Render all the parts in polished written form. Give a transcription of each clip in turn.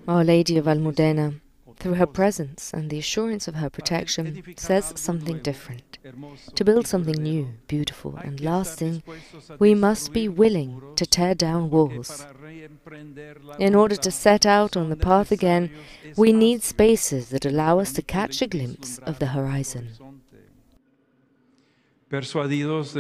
Our Lady of Almudena, through her presence and the assurance of her protection, says something different. To build something new, beautiful, and lasting, we must be willing to tear down walls. In order to set out on the path again, we need spaces that allow us to catch a glimpse of the horizon. Convinced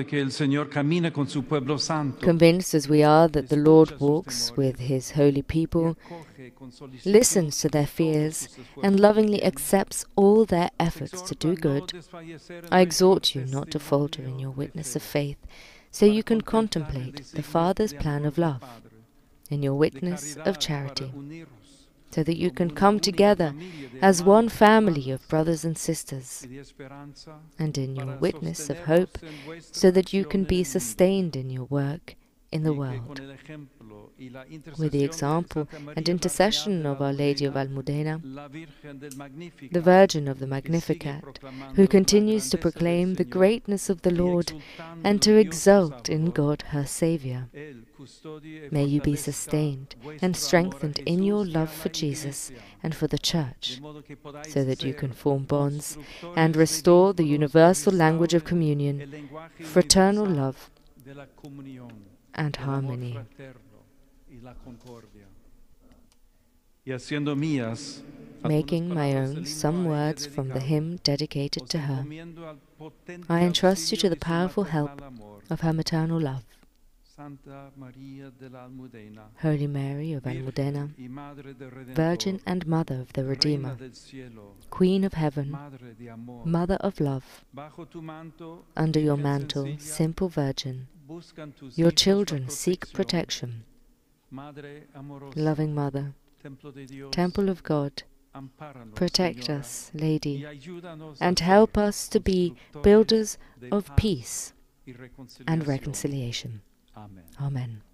as we are that the Lord walks with His holy people, listens to their fears, and lovingly accepts all their efforts to do good, I exhort you not to falter in your witness of faith, so you can contemplate the Father's plan of love in your witness of charity, so that you can come together as one family of brothers and sisters, and in your witness of hope, so that you can be sustained in your work in the world. With the example and intercession of Our Lady of Almudena, the Virgin of the Magnificat, who continues to proclaim the greatness of the Lord and to exult in God her Saviour, may you be sustained and strengthened in your love for Jesus and for the Church, so that you can form bonds and restore the universal language of communion, fraternal love, and harmony. Making my own some words from the hymn dedicated to her, I entrust you to the powerful help of her maternal love. Holy Mary of Almudena, Virgin and Mother of the Redeemer, Queen of Heaven, Mother of Love, under your mantle, simple Virgin, your children seek protection. Loving Mother, Temple of God, protect us, Lady, and help us to be builders of peace and reconciliation. Amen.